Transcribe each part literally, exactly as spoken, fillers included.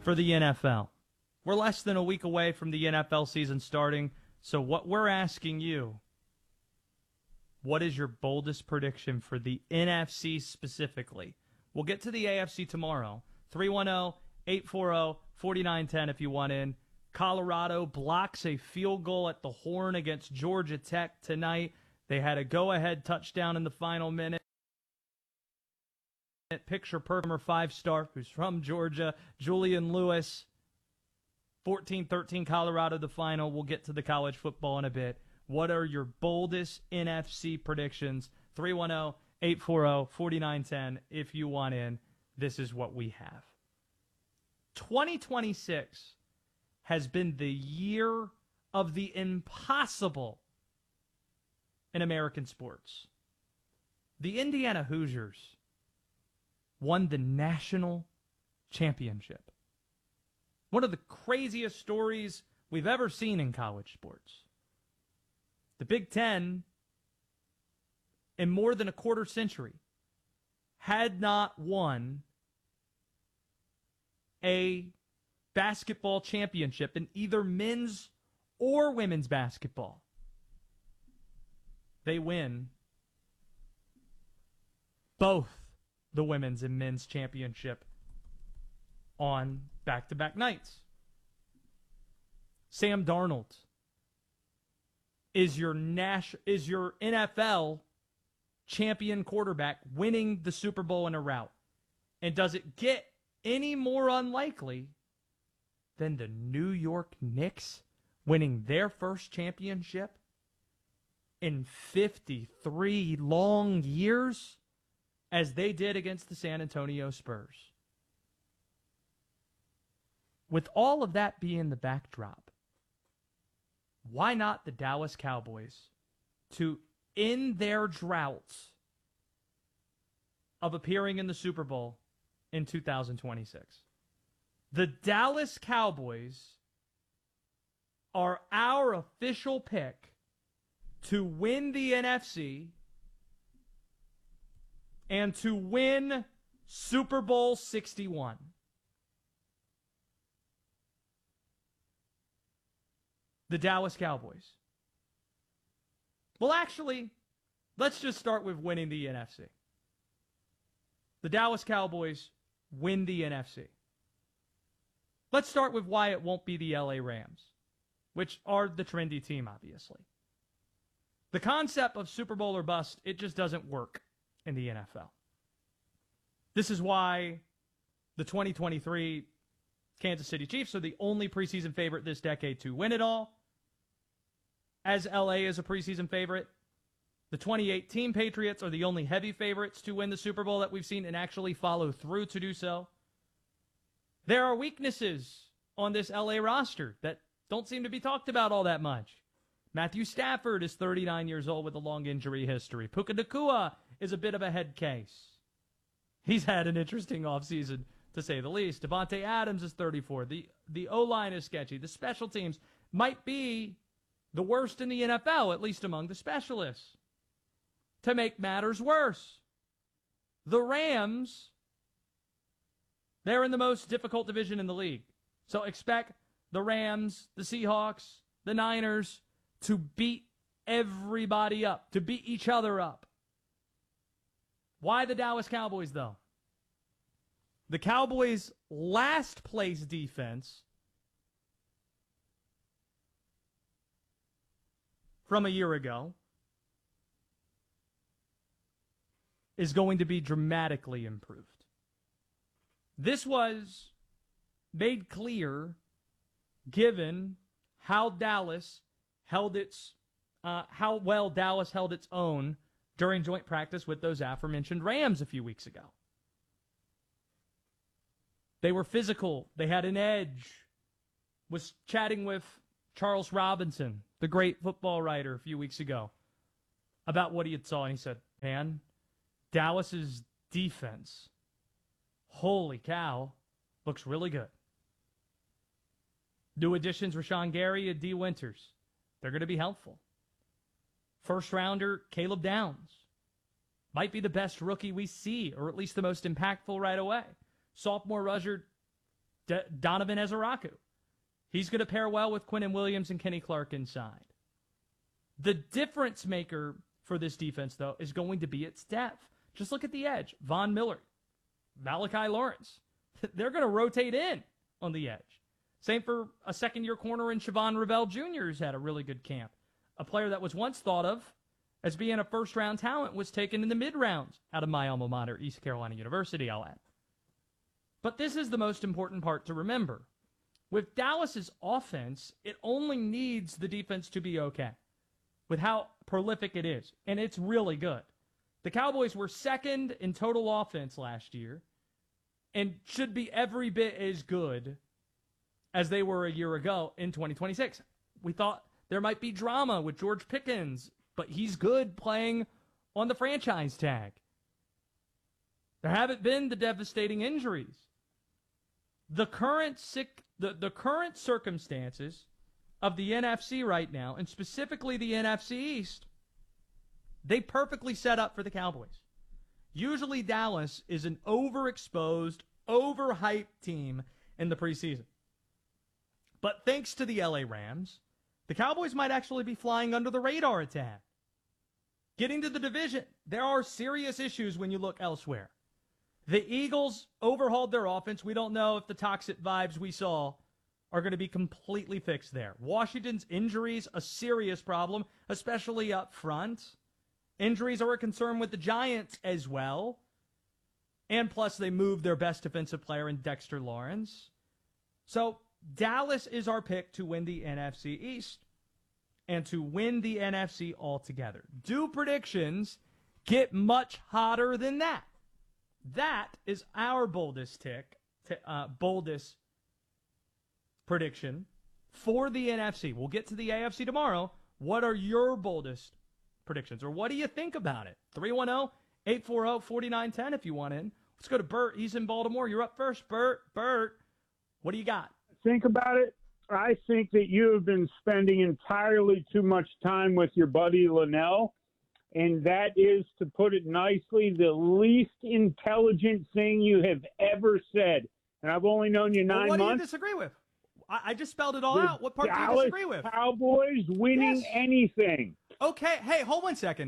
for the N F L. We're less than a week away from the N F L season starting, so what we're asking you, what is your boldest prediction for the N F C specifically? We'll get to the A F C tomorrow. three one zero, eight four zero, four nine one zero if you want in. Colorado blocks a field goal at the Horn against Georgia Tech tonight. They had a go-ahead touchdown in the final minute. Picture perfect five-star who's from Georgia, Julian Lewis. fourteen thirteen Colorado, the final. We'll get to the college football in a bit. What are your boldest N F C predictions? three one zero, eight four zero, four nine one zero if you want in. This is what we have. twenty twenty-six has been the year of the impossible in American sports. The Indiana Hoosiers won the national championship. One of the craziest stories we've ever seen in college sports. The Big Ten, in more than a quarter century, had not won a basketball championship in either men's or women's basketball. They win both the women's and men's championship on back-to-back nights. Sam Darnold is your Nash is your N F L champion quarterback winning the Super Bowl in a rout. And does it get any more unlikely than the New York Knicks winning their first championship in fifty-three long years as they did against the San Antonio Spurs? With all of that being the backdrop, why not the Dallas Cowboys to end their droughts of appearing in the Super Bowl in two thousand twenty-six? The Dallas Cowboys are our official pick to win the N F C and to win Super Bowl sixty-one. The Dallas Cowboys. Well, actually, let's just start with winning the N F C. The Dallas Cowboys win the N F C. Let's start with why it won't be the L A Rams, which are the trendy team, obviously. The concept of Super Bowl or bust, it just doesn't work in the N F L. This is why the twenty twenty-three Kansas City Chiefs are the only preseason favorite this decade to win it all, as L A is a preseason favorite. The twenty eighteen Patriots are the only heavy favorites to win the Super Bowl that we've seen and actually follow through to do so. There are weaknesses on this L A roster that don't seem to be talked about all that much. Matthew Stafford is thirty-nine years old with a long injury history. Puka Nacua is a bit of a head case. He's had an interesting offseason, to say the least. Devontae Adams is thirty-four. The, the O-line is sketchy. The special teams might be the worst in the N F L, at least among the specialists. To make matters worse, the Rams, they're in the most difficult division in the league. So expect the Rams, the Seahawks, the Niners to beat everybody up, to beat each other up. Why the Dallas Cowboys, though? The Cowboys' last place defense from a year ago is going to be dramatically improved. This was made clear given how Dallas held its, uh, how well Dallas held its own during joint practice with those aforementioned Rams a few weeks ago. They were physical. They had an edge. Was chatting with Charles Robinson, the great football writer, a few weeks ago about what he had saw, and he said, man, Dallas's defense, holy cow, looks really good. New additions, Rashawn Gary and D. Winters. They're going to be helpful. First rounder, Caleb Downs. Might be the best rookie we see, or at least the most impactful right away. Sophomore rusher, D- Donovan Ezeraku. He's going to pair well with Quinnen Williams and Kenny Clark inside. The difference maker for this defense, though, is going to be its depth. Just look at the edge. Von Miller, Malachi Lawrence. They're going to rotate in on the edge. Same for a second-year corner in Siobhan Revell Junior, who's had a really good camp. A player that was once thought of as being a first-round talent was taken in the mid-rounds out of my alma mater, East Carolina University, I'll add. But this is the most important part to remember. With Dallas's offense, it only needs the defense to be okay with how prolific it is, and it's really good. The Cowboys were second in total offense last year and should be every bit as good as they were a year ago in twenty twenty-six. We thought there might be drama with George Pickens, but he's good playing on the franchise tag. There haven't been the devastating injuries. The current sick, the, the current circumstances of the N F C right now, and specifically the N F C East, they perfectly set up for the Cowboys. Usually Dallas is an overexposed, overhyped team in the preseason. But thanks to the L A Rams, the Cowboys might actually be flying under the radar a tad. Getting to the division, there are serious issues when you look elsewhere. The Eagles overhauled their offense. We don't know if the toxic vibes we saw are going to be completely fixed there. Washington's injuries, a serious problem, especially up front. Injuries are a concern with the Giants as well. And plus, they moved their best defensive player in Dexter Lawrence. So, Dallas is our pick to win the N F C East and to win the N F C altogether. Do predictions get much hotter than that? That is our boldest tick, t- uh, boldest prediction for the N F C. We'll get to the A F C tomorrow. What are your boldest predictions, or what do you think about it? three one zero, eight four zero, four nine one zero if you want in. Let's go to Bert. He's in Baltimore. You're up first, Bert. Bert, what do you got? Think about it. I think that you have been spending entirely too much time with your buddy Linnell, and that is, to put it nicely, the least intelligent thing you have ever said. And I've only known you nine well, what months. What do you disagree with? I, I just spelled it all The out. What part Dallas do you disagree with? Cowboys winning Yes. anything. Okay, hey, hold one second.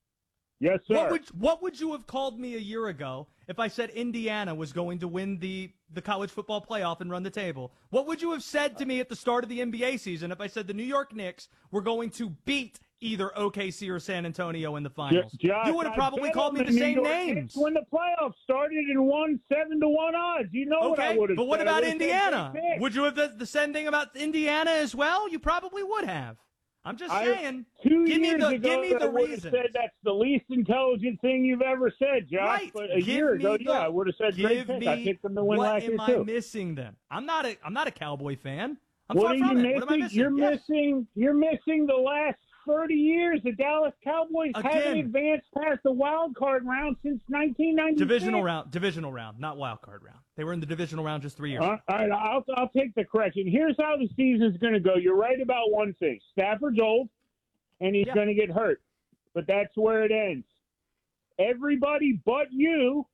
Yes, sir. What would what would you have called me a year ago if I said Indiana was going to win the, the college football playoff and run the table? What would you have said to me at the start of the N B A season if I said the New York Knicks were going to beat either O K C or San Antonio in the finals? Josh, you would have I probably bet called on me the, New same York names. Knicks when the playoffs started and won seven to one odds. You know what I Okay, would have but what said. about I would've said Indiana? big pick. Would you have done the same thing about Indiana as well? You probably would have. I'm just I- saying. Two give me years the ago, give me the I would have reasons. said that's the least intelligent thing you've ever said, Josh. Right. But a Give year ago, me the- yeah, I would have said Give great pick. I me picked them to win what last am year I too. missing then? I'm not a I'm not a Cowboy fan. I'm What far are from you it. What am I missing? missing? You're Yes. missing. You're missing the last thirty years. The Dallas Cowboys Again. haven't advanced past the wild card round since nineteen ninety-six. Divisional round, divisional round, not wild card round. They were in the divisional round just three years. Uh, all right, I'll, I'll take the correction. Here's how the season's going to go. You're right about one thing. Stafford's old, and he's Yeah. going to get hurt. But that's where it ends. Everybody but you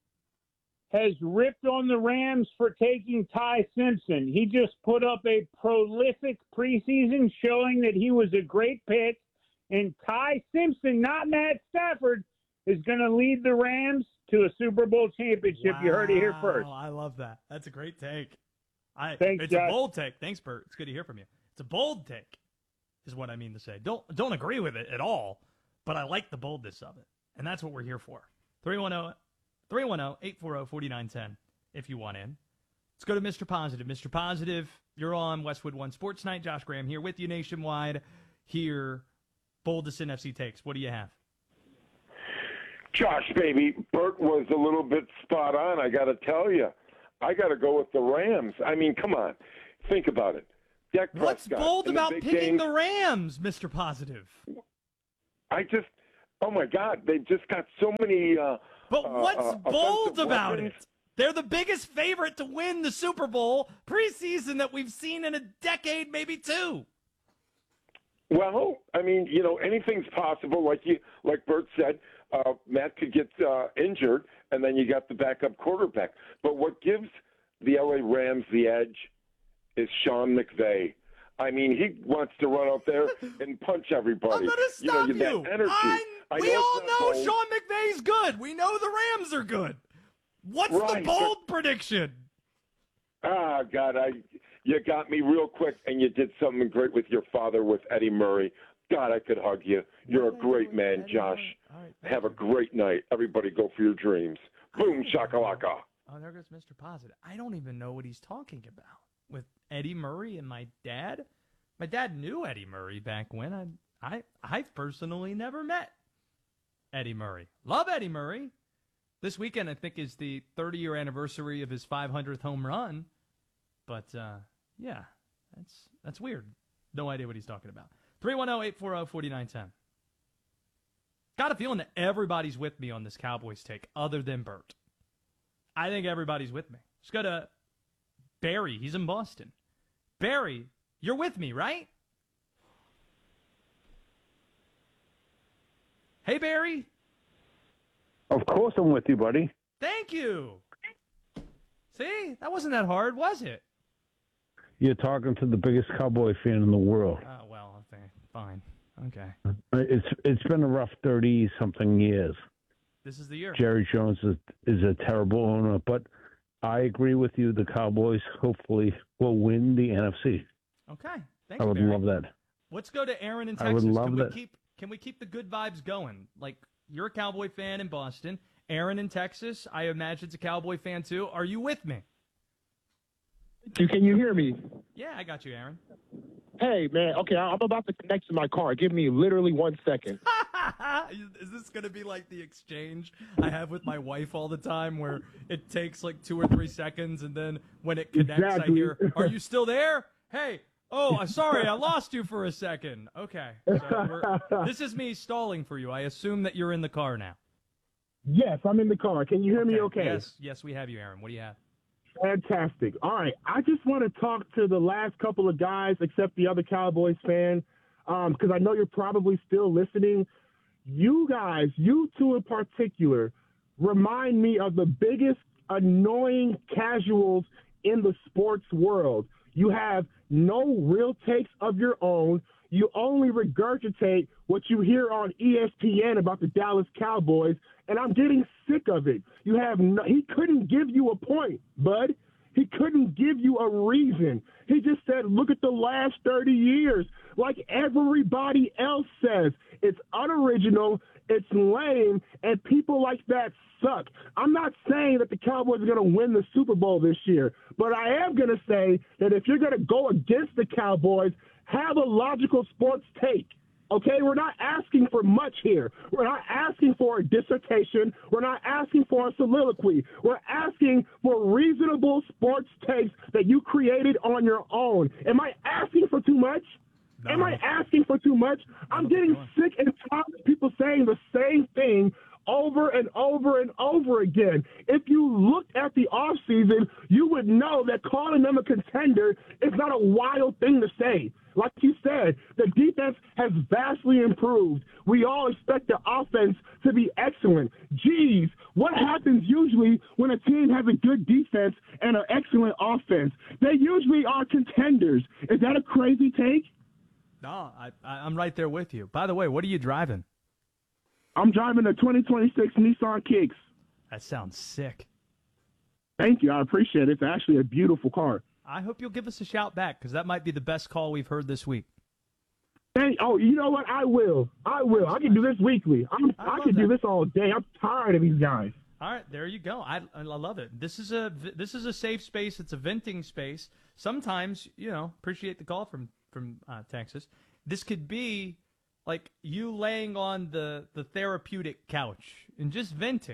has ripped on the Rams for taking Ty Simpson. He just put up a prolific preseason showing that he was a great pick. And Ty Simpson, not Matt Stafford, is going to lead the Rams to a Super Bowl championship. You heard it here first. Wow, I love that. That's a great take. I, Thanks, it's Josh. a bold take. Thanks, Bert. It's good to hear from you. It's a bold take, is what I mean to say. Don't don't agree with it at all, but I like the boldness of it, and that's what we're here for. three one zero, eight four zero, four nine one zero if you want in. Let's go to Mister Positive. Mister Positive, you're on Westwood One Sports Night. Josh Graham here with you nationwide. Here, boldest N F C takes. What do you have? Josh, baby, Bert was a little bit spot on, I got to tell you. I got to go with the Rams. I mean, come on. Think about it. Dak What's Prescott bold in the about big picking games, the Rams, Mister Positive? I just, oh, my God, they've just got so many uh, But uh, what's uh, bold offensive about weapons. it? They're the biggest favorite to win the Super Bowl preseason that we've seen in a decade, maybe two. Well, I mean, you know, anything's possible. Like you, like Bert said, uh, Matt could get uh, injured, and then you got the backup quarterback. But what gives the L A Rams the edge is Sean McVay. I mean, he wants to run out there and punch everybody. I'm going to stop you. Know, you. that energy. I, I we know all know bold. Sean McVay's good. We know the Rams are good. What's right, the bold but, prediction? Ah, God, I you got me real quick, and you did something great with your father, with Eddie Murray. God, I could hug you. You're a great man, Josh. Right, Have a great night. Everybody go for your dreams. Boom, shakalaka. Oh, there goes Mister Positive. I don't even know what he's talking about. With Eddie Murray and my dad? My dad knew Eddie Murray back when. I, I, I've personally never met Eddie Murray. Love Eddie Murray. This weekend, I think, is the thirty-year anniversary of his five hundredth home run. But, uh, yeah, that's that's weird. No idea what he's talking about. three one zero, eight four zero, four nine one zero. Got a feeling that everybody's with me on this Cowboys take, other than Bert. I think everybody's with me. Let's go to Barry. He's in Boston. Barry, you're with me, right? Hey, Barry. Of course I'm with you, buddy. Thank you. See, that wasn't that hard, was it? You're talking to the biggest Cowboy fan in the world. Oh, well, okay, fine. Okay. It's It's been a rough thirty-something years. This is the year. Jerry Jones is, is a terrible owner, but I agree with you. The Cowboys hopefully will win the N F C. Okay. Thank I you, would Barry. love that. Let's go to Aaron in Texas. I would love can we that. keep Can we keep the good vibes going? Like, you're a Cowboy fan in Boston. Aaron in Texas, I imagine it's a Cowboy fan too. Are you with me? Can you hear me? Yeah, I got you, Aaron. Hey, man. Okay, I'm about to connect to my car. Give me literally one second. Is this going to be like the exchange I have with my wife all the time where it takes like two or three seconds and then when it connects Exactly. I hear, are you still there? Hey, oh, I'm sorry, I lost you for a second. Okay, so we're, this is me stalling for you. I assume that you're in the car now. Yes, I'm in the car. Can you hear me okay? Yes, yes, we have you, Aaron. What do you have? Fantastic. All right. I just want to talk to the last couple of guys, except the other Cowboys fan, because um, I know you're probably still listening. You guys, you two in particular, remind me of the biggest annoying casuals in the sports world. You have no real takes of your own. You only regurgitate what you hear on E S P N about the Dallas Cowboys, and I'm getting sick of it. You have no, he couldn't give you a point, bud. He couldn't give you a reason. He just said, look at the last thirty years. Like everybody else says, it's unoriginal, it's lame, and people like that suck. I'm not saying that the Cowboys are going to win the Super Bowl this year, but I am going to say that if you're going to go against the Cowboys, have a logical sports take. Okay, we're not asking for much here. We're not asking for a dissertation. We're not asking for a soliloquy. We're asking for reasonable sports takes that you created on your own. Am I asking for too much? No. Am I asking for too much? I'm getting sick and tired of people saying the same thing over and over and over again. If you looked at the offseason, you would know that calling them a contender is not a wild thing to say. Like you said, the defense has vastly improved. We all expect the offense to be excellent. Geez, what happens usually when a team has a good defense and an excellent offense? They usually are contenders. Is that a crazy take? No, I, I, I'm right there with you. By the way, what are you driving? I'm driving a twenty twenty-six Nissan Kicks. That sounds sick. Thank you. I appreciate it. It's actually a beautiful car. I hope you'll give us a shout back because that might be the best call we've heard this week. Hey, oh, you know what? I will. I will. I can do this weekly. I'm, I I, can love do that. this all day. I'm tired of these guys. All right, there you go. I, I love it. This is a this is a safe space. It's a venting space. Sometimes, you know, appreciate the call from from uh, Texas. This could be like you laying on the the therapeutic couch and just venting.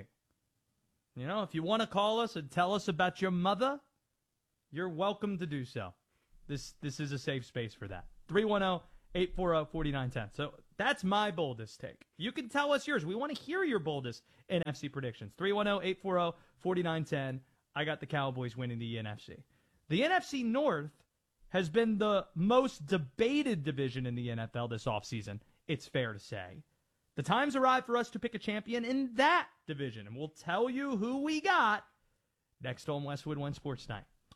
You know, if you want to call us and tell us about your mother, you're welcome to do so. This this is a safe space for that. three one zero, eight four zero, four nine one zero. So that's my boldest take. You can tell us yours. We want to hear your boldest N F C predictions. three one zero, eight four zero, four nine one zero. I got the Cowboys winning the N F C. The N F C North has been the most debated division in the N F L this offseason, it's fair to say. The time's arrived for us to pick a champion in that division, and we'll tell you who we got next on Westwood One Sports Night.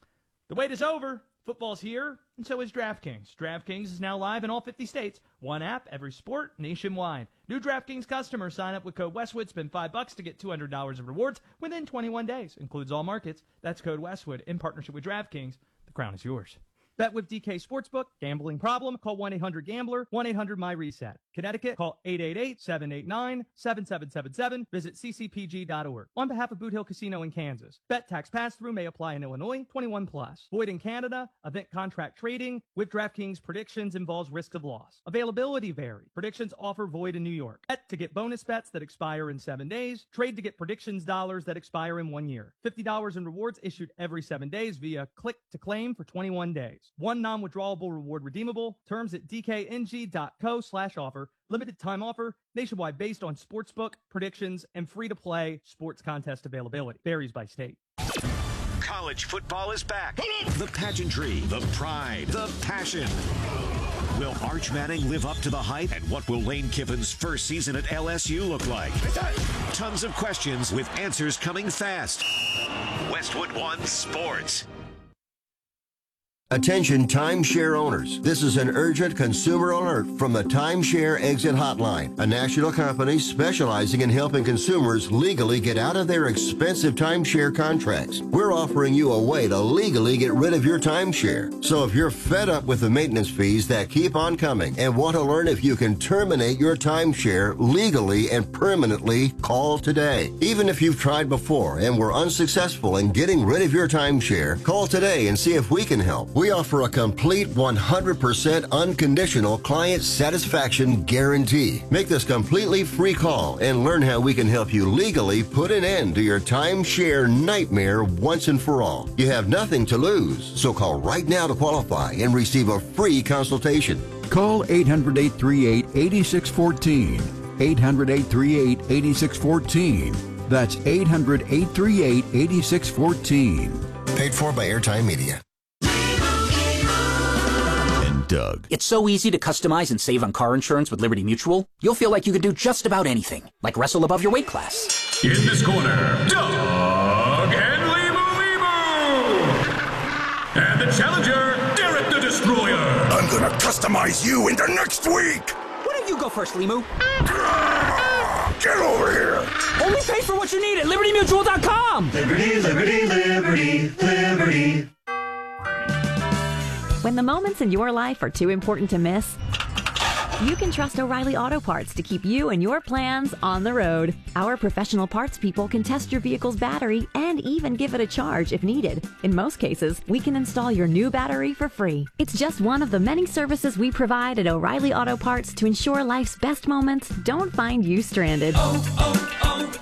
The wait is over. Football's here, and so is DraftKings. DraftKings is now live in all fifty states. One app, every sport, nationwide. New DraftKings customers sign up with code Westwood, spend five bucks to get two hundred dollars of rewards within twenty-one days. Includes all markets. That's code Westwood in partnership with DraftKings. The crown is yours. Bet with D K Sportsbook. Gambling problem? Call one eight hundred gambler, one eight hundred my reset. Connecticut, call eight eight eight, seven eight nine, seven seven seven seven. Visit c c p g dot org. On behalf of Boot Hill Casino in Kansas. Bet tax pass-through may apply in Illinois. twenty-one plus. Void in Canada. Event contract trading with DraftKings predictions involves risk of loss. Availability vary. Predictions offer void in New York. Bet to get bonus bets that expire in seven days. Trade to get predictions dollars that expire in one year. fifty dollars in rewards issued every seven days via click to claim for twenty-one days. One non-withdrawable reward redeemable. Terms at dkng.co slash offer. Limited time offer. Nationwide based on sportsbook, predictions, and free-to-play sports contest availability. Varies by state. College football is back. The pageantry, the pride, the passion. Will Arch Manning live up to the hype? And what will Lane Kiffin's first season at L S U look like? Tons of questions with answers coming fast. Westwood One Sports. Attention timeshare owners. This is an urgent consumer alert from the Timeshare Exit Hotline, a national company specializing in helping consumers legally get out of their expensive timeshare contracts. We're offering you a way to legally get rid of your timeshare. So if you're fed up with the maintenance fees that keep on coming and want to learn if you can terminate your timeshare legally and permanently, call today. Even if you've tried before and were unsuccessful in getting rid of your timeshare, call today and see if we can help. We offer a complete one hundred percent unconditional client satisfaction guarantee. Make this completely free call and learn how we can help you legally put an end to your timeshare nightmare once and for all. You have nothing to lose, so call right now to qualify and receive a free consultation. Call eight hundred, eight three eight, eight six one four. eight hundred, eight three eight, eight six one four. That's eight hundred, eight three eight, eight six one four. Paid for by Airtime Media. Doug. It's so easy to customize and save on car insurance with Liberty Mutual. You'll feel like you can do just about anything, like wrestle above your weight class. In this corner, Doug and Limu Limu. And the challenger, Derek the Destroyer. I'm gonna customize you into next week. Why don't you go first, Limu? Get over here. Only pay for what you need at liberty mutual dot com. Liberty, liberty, liberty, liberty. When the moments in your life are too important to miss, you can trust O'Reilly Auto Parts to keep you and your plans on the road. Our professional parts people can test your vehicle's battery and even give it a charge if needed. In most cases, we can install your new battery for free. It's just one of the many services we provide at O'Reilly Auto Parts to ensure life's best moments don't find you stranded. Oh,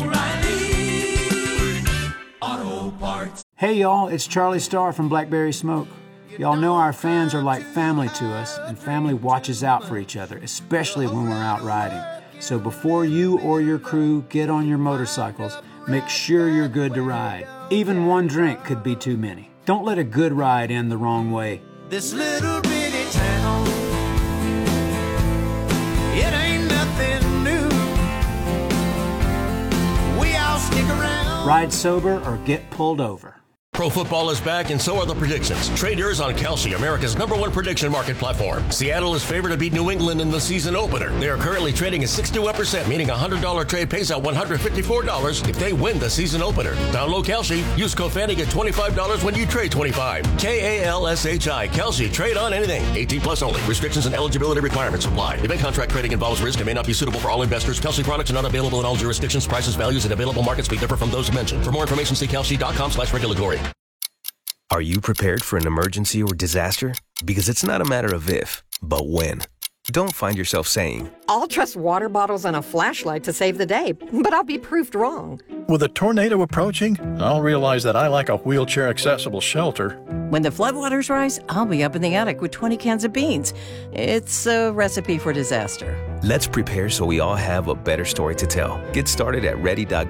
oh, oh, O'Reilly Auto Parts. Hey y'all, it's Charlie Starr from Blackberry Smoke. Y'all know our fans are like family to us, and family watches out for each other, especially when we're out riding. So before you or your crew get on your motorcycles, make sure you're good to ride. Even one drink could be too many. Don't let a good ride end the wrong way. This little bitty town, it ain't nothing new. We all stick around. Ride sober or get pulled over. Pro football is back, and so are the predictions. Trade yours on Kalshi, America's number one prediction market platform. Seattle is favored to beat New England in the season opener. They are currently trading at sixty-one percent, meaning a one hundred dollars trade pays out one hundred fifty-four dollars if they win the season opener. Download Kalshi. Use code Fanny, get twenty-five dollars when you trade twenty-five. K A L S H I. Kalshi. Trade on anything. eighteen plus only. Restrictions and eligibility requirements apply. Event contract trading involves risk and may not be suitable for all investors. Kalshi products are not available in all jurisdictions. Prices, values, and available markets may differ from those mentioned. For more information, see kalshi.com slash regulatory. Are you prepared for an emergency or disaster? Because it's not a matter of if, but when. Don't find yourself saying, I'll trust water bottles and a flashlight to save the day, but I'll be proved wrong. With a tornado approaching, I'll realize that I lack a wheelchair-accessible shelter. When the floodwaters rise, I'll be up in the attic with twenty cans of beans. It's a recipe for disaster. Let's prepare so we all have a better story to tell. Get started at ready dot